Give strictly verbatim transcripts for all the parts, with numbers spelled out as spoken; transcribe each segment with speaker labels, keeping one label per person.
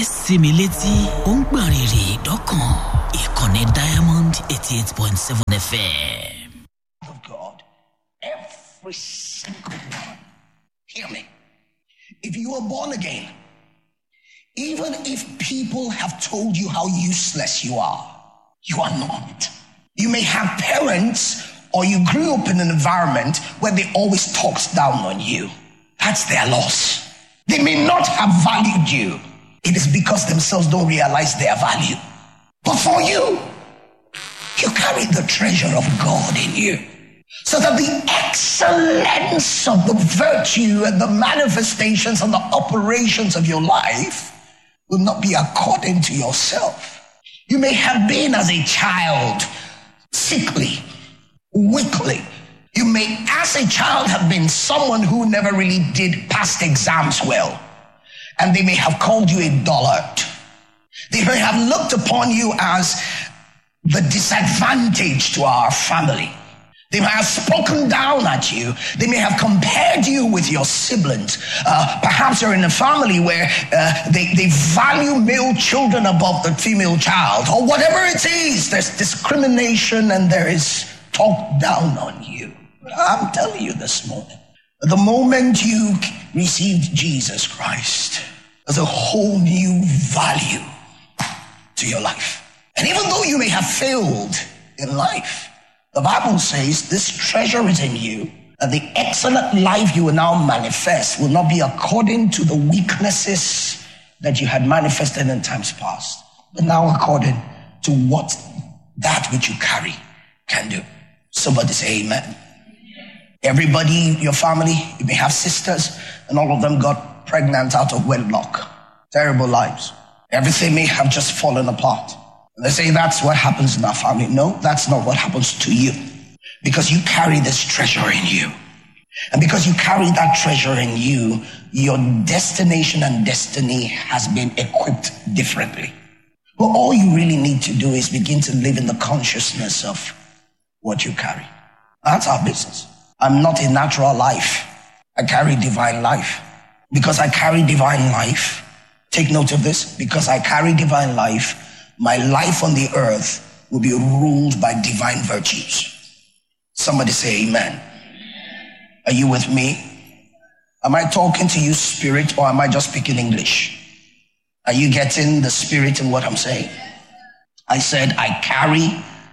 Speaker 1: fẹ́ sinmi létí, ó ń gbọ̀n rìrì dọ́kàn. Ìkànnì Diamond eighty-eight point seven F M.
Speaker 2: Of God, every single one. Hear me. If you are born again, even if people have told you how useless you are, you are not. You may have parents or you grew up in an environment where they always talked down on you. That's their loss. They may not have valued you. It is because themselves don't realize their value. But for you, you carry the treasure of God in you. So that the excellence of the virtue and the manifestations and the operations of your life will not be according to yourself. You may have been as a child sickly, weakly. You may as a child have been someone who never really did past exams well. And they may have called you a dullard. They may have looked upon you as the disadvantage to our family. They may have spoken down at you. They may have compared you with your siblings. Uh, perhaps you're in a family where uh, they, they value male children above the female child, or whatever it is. There's discrimination and there is talk down on you. I'm telling you this morning, the moment you received Jesus Christ, there's a whole new value to your life. And even though you may have failed in life, the Bible says this treasure is in you, and the excellent life you will now manifest will not be according to the weaknesses that you had manifested in times past, but now according to what that which you carry can do. Somebody say amen. Everybody, your family, you may have sisters, and all of them got pregnant out of wedlock. Terrible lives. Everything may have just fallen apart. They say that's what happens in our family. No, that's not what happens to you. Because you carry this treasure in you. And because you carry that treasure in you, your destination and destiny has been equipped differently. But all you really need to do is begin to live in the consciousness of what you carry. That's our business. I'm not a natural life. I carry divine life. Because I carry divine life, take note of this, because I carry divine life, my life on the earth will be ruled by divine virtues. Somebody say amen. Are you with me? Am I talking to you spirit, or am I just speaking English? Are you getting the spirit in what I'm saying? I said I carry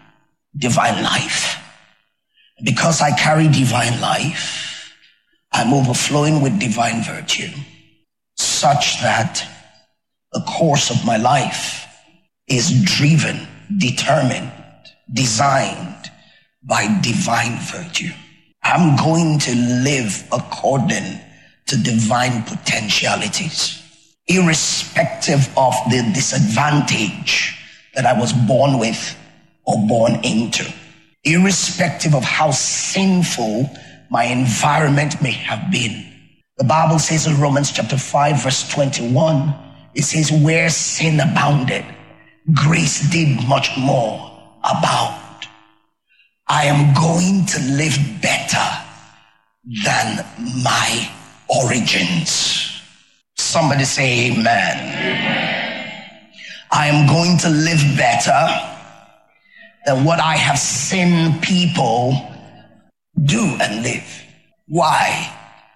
Speaker 2: divine life. Because I carry divine life, I'm overflowing with divine virtue, such that the course of my life is driven, determined, designed by divine virtue. I'm going to live according to divine potentialities, irrespective of the disadvantage that I was born with or born into, irrespective of how sinful my environment may have been. The Bible says in Romans chapter five, verse twenty-one, it says, where sin abounded, grace did much more abound. I am going to live better than my origins. Somebody say amen. Amen. I am going to live better than what I have seen people do and live. Why?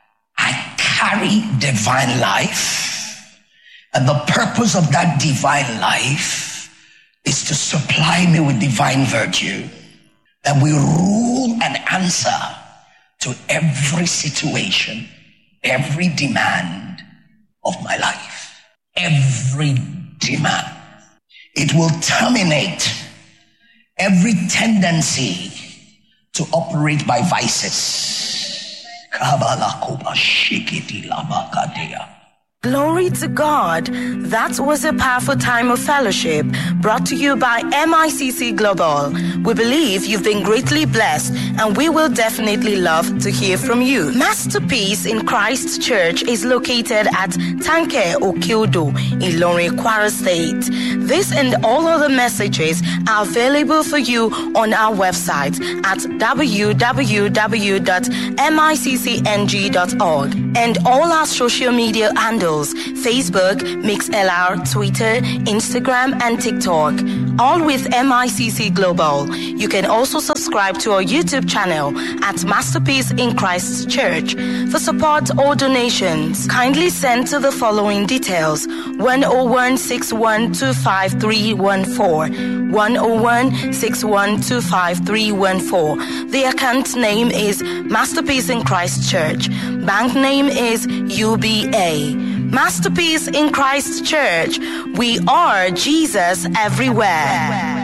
Speaker 2: I carry divine life, and the purpose of that divine life is to supply me with divine virtue that will rule and answer to every situation, every demand of my life. Every demand. It will terminate every tendency to operate by vices.
Speaker 3: Glory to God. That was a powerful time of fellowship brought to you by M I C C Global. We believe you've been greatly blessed and we will definitely love to hear from you. Masterpiece in Christ Church is located at Tanke Okildo, Ilorin, Kwara State. This and all other messages are available for you on our website at w w w dot m i c c n g dot org and all our social media handles: Facebook, MixLR, Twitter, Instagram, and TikTok, all with M I C C Global. You can also subscribe to our YouTube channel at Masterpiece in Christ Church. For support or donations, kindly send to the following details: one oh one, six one two five, three one four, one oh one, six one two five, three one four. The account name is Masterpiece in Christ Church. Bank name is U B A. Masterpiece in Christ Church. We are Jesus everywhere.